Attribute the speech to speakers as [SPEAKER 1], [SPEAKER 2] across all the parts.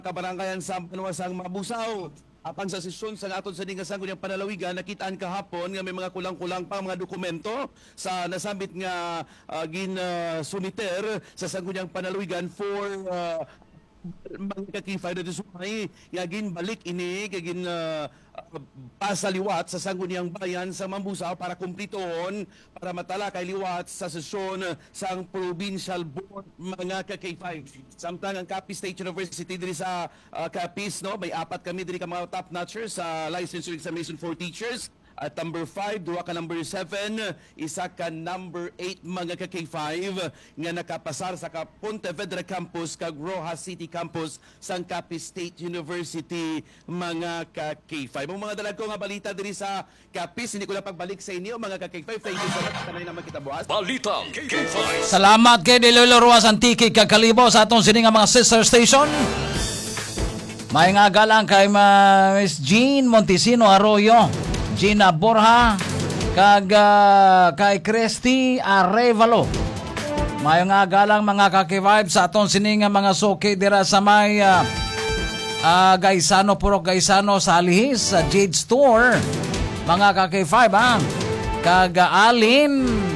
[SPEAKER 1] kabaranggayan sa panuwasang Mabusaw. Apang sa sesyon sa aton sa dingasang kunyang panalawigan, nakitaan kahapon nga may mga kulang-kulang pa mga dokumento sa nasambit nga gin-sumiter sa sangguniang panalawigan for mga kakifay na disumay yagin balik ini kagin pasaliwat sa sangguniang bayan sa Mambusaw para kumplitoon para matala kay liwat sa sesyon sang provincial board mga kakifay. Samtang ang Capiz State University diri sa Capiz, no, may apat kami diri ka mga top notchers sa licensure examination for teachers. At number 5, duwa ka number 7, isa ka number 8 mga ka K5 nga nakapasar sa Pontevedra Campus kag Rojas City Campus sang Capiz State University mga ka K5. Ang mga dalag ko nga balita diri sa Capiz, hindi ko na pagbalik sa inyo mga ka K5. Thank you so much kanay naman kita buas.
[SPEAKER 2] Balita K5.
[SPEAKER 3] Salamat kay Dilolo Ruas Antique kagkalibo sa atong sini nga mga sister station. May nga galang kay Miss Jean Montesino Arroyo, Gina Borja, kag kay Christy Arevalo. May nga galang mga kaki-vibe sa atong sining mga suki dira sa may Gaisano, Purok Gaisano sa Alihis, sa Jade Store. Mga kaki-vibe kag Alin,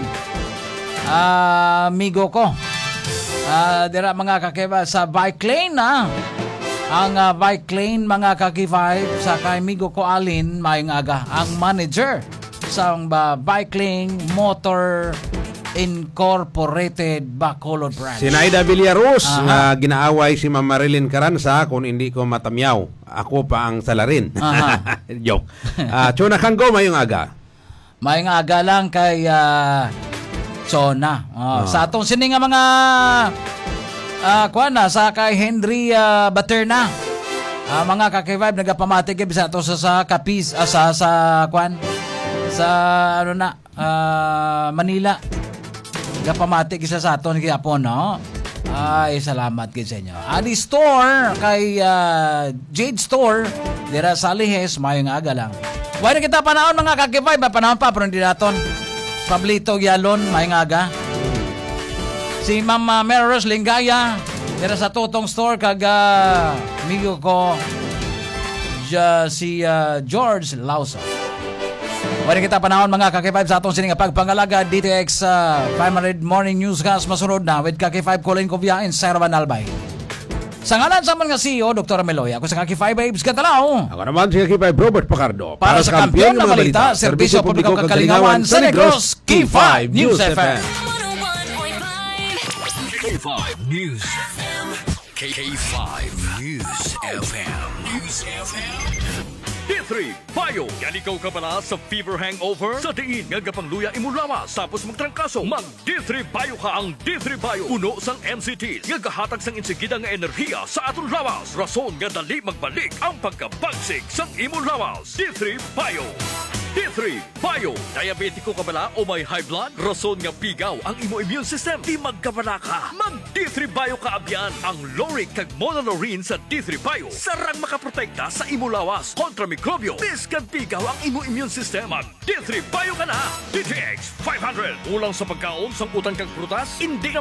[SPEAKER 3] amigo ko. Dira mga kaki-vibe sa Bike Lane Ang bike lane mga kaki-vibe sa kaimigo ko Alin mayong aga ang manager sa bike lane Motor Incorporated Bacolod Branch.
[SPEAKER 4] Si Naida Villaros na ginaaway si Ma'am Marilyn Caranza kung hindi ko matamyaw. Ako pa ang salarin. Joke. Chona Kanggo mayong aga.
[SPEAKER 3] Mayong aga lang kay Chona. Sa atong sini nga mga sa kay Henry Baterna. Mga kaki-vibe nagapamatig bisa to sa Capiz sa Manila. Nagapamatig isa sa aton gyapon, no. Ay salamat kay sa inyo. Ali Store kay Jade Store dira sa Alihes mayong aga lang. Wala kita panahon mga kaki-vibe, panahon pa pero hindi naton. Pablito Yalon mayong aga. Si Mama Meros Lingaya dira sa Totong Store kag amigo ko si George Lauso. Wala kita panahon mga kaki-5 sa atong sining pagpangalaga DTX 500 Morning Newscast masunod na with kaki-5 Colin Covia and Sarah Van Albay. Sa ngalan sa mga CEO, Dr. Meloy, ako sa kaki-5 Babes Catalao.
[SPEAKER 4] Ako naman si kaki-5 Robert Pacardo.
[SPEAKER 3] Para sa kampiyon ng balita, Serbisyo Publiko Kakalingawan sa Negros, K5 News FM.
[SPEAKER 2] K5 News FM. K5 News FM. News FM. D3 Bio. Yan ikaw ka pala sa fever hangover? Sa diin nga gapangluya imulawas tapos magtrangkaso. Mag D3 Bio ka ang D3 Bio. Puno sang MCT. Nga kahatag sang insigida nga enerhiya sa aton lawas. Rason nga dali magbalik ang pagkabagsik sang imulawas. D3 Bio. D3 Bio. Diabetiko ka bala o may high blood? Rason nga pigaw ang imo immune system. Di magkabala ka. Mag D3 Bio ka abyan. Ang Loric kag Monolaurin sa D3 Bio. Sarang makaprotekta sa imo lawas kontra mikrobyo. Biskan pigaw ang imo immune system. Mag D3 Bio ka na. DTX 500. Ulang sa pagkaon sang utang kang prutas. Hindi na